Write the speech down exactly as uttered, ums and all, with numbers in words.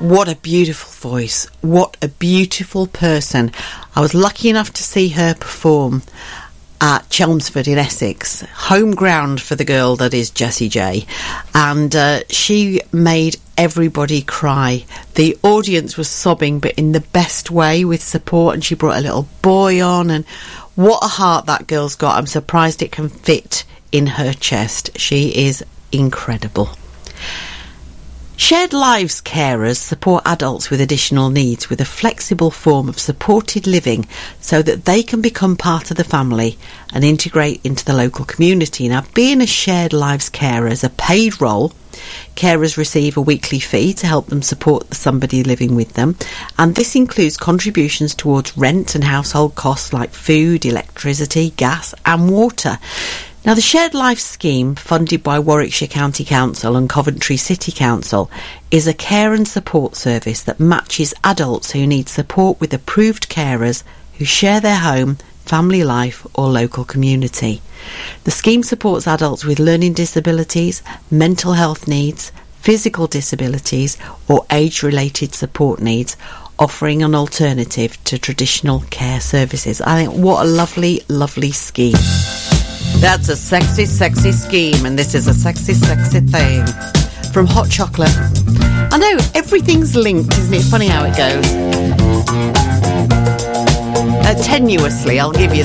What a beautiful voice. What a beautiful person. I was lucky enough to see her perform at Chelmsford in Essex, home ground for the girl that is Jessie J, and uh, she made everybody cry. The audience was sobbing, but in the best way, with support, and she brought a little boy on, and what a heart that girl's got. I'm surprised it can fit in her chest. She is incredible. Shared Lives carers support adults with additional needs with a flexible form of supported living so that they can become part of the family and integrate into the local community. Now, being a Shared Lives carer is a paid role. Carers receive a weekly fee to help them support somebody living with them, and this includes contributions towards rent and household costs like food, electricity, gas and water. Now, the Shared Life scheme, funded by Warwickshire County Council and Coventry City Council, is a care and support service that matches adults who need support with approved carers who share their home, family life or local community. The scheme supports adults with learning disabilities, mental health needs, physical disabilities or age-related support needs, offering an alternative to traditional care services. I think what a lovely, lovely scheme. That's a sexy, sexy scheme, and this is a sexy, sexy thing. From Hot Chocolate. I know, everything's linked, isn't it? Funny how it goes. Uh, tenuously, I'll give you that.